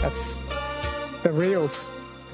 That's The Reels.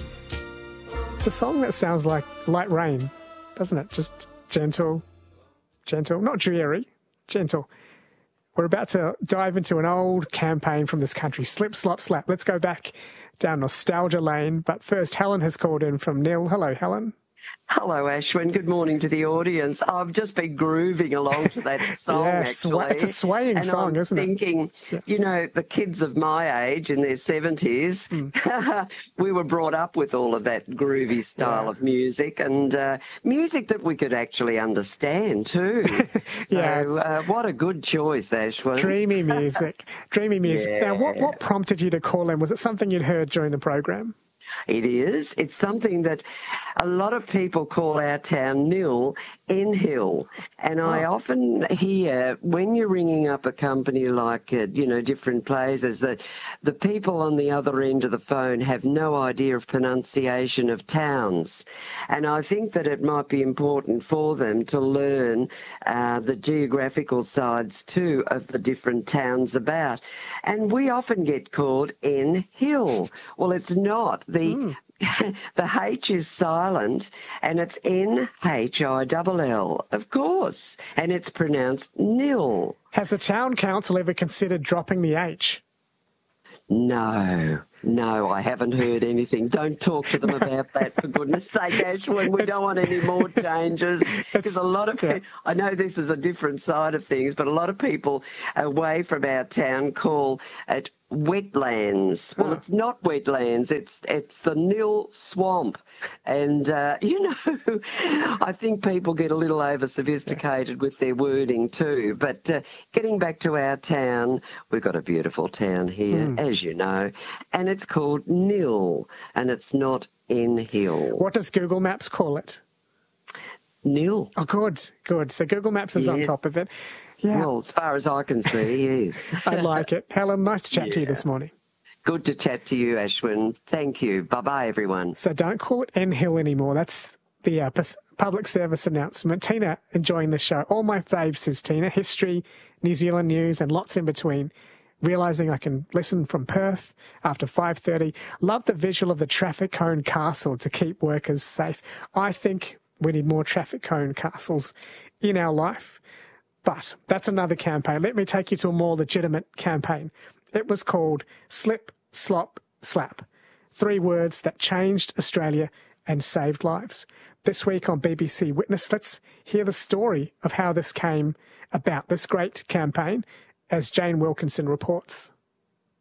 It's a song that sounds like light rain, doesn't it? Just gentle, not dreary, gentle. We're about to dive into an old campaign from this country, Slip, Slop, Slap. Let's go back down nostalgia lane. But first, Helen has called in from Nil. Hello, Helen. Hello, Ashwin. Good morning to the audience. I've just been grooving along to that song, actually. It's a swaying song, isn't it? And I'm thinking, you know, the kids of my age in their 70s, we were brought up with all of that groovy style of music and music that we could actually understand too. So what a good choice, Ashwin. Dreamy music. Dreamy music. Yeah. Now, what prompted you to call in? Was it something you'd heard during the program? It is. It's something that a lot of people call our town Nil, N-Hill. And I often hear when you're ringing up a company like, you know, different places, that the people on the other end of the phone have no idea of pronunciation of towns. And I think that it might be important for them to learn the geographical sides too of the different towns about. And we often get called N-Hill. Well, it's not. The H is silent and it's N-H-I-L-L, of course, and it's pronounced nil. Has the town council ever considered dropping the H? No, I haven't heard anything. Don't talk to them about that, for goodness sake, Ashwin. We don't want any more changes because a lot of people, I know this is a different side of things, but a lot of people away from our town call it wetlands. Well, it's not wetlands. It's the Nil swamp. And, you know, I think people get a little over-sophisticated with their wording too. But getting back to our town, we've got a beautiful town here, as you know, and it's called Nil, and it's not N-Hill. What does Google Maps call it? Nil. Oh, good. So Google Maps is on top of it. Yeah. Well, as far as I can see, yes. I like it. Helen, nice to chat to you this morning. Good to chat to you, Ashwin. Thank you. Bye-bye, everyone. So don't call it N-Hill anymore. That's the public service announcement. Tina, enjoying the show. All my faves, says Tina. History, New Zealand news, and lots in between. Realising I can listen from Perth after 5:30. Love the visual of the traffic cone castle to keep workers safe. I think we need more traffic cone castles in our life. But that's another campaign. Let me take you to a more legitimate campaign. It was called Slip, Slop, Slap. 3 words that changed Australia and saved lives. This week on BBC Witness, let's hear the story of how this came about, this great campaign, as Jane Wilkinson reports.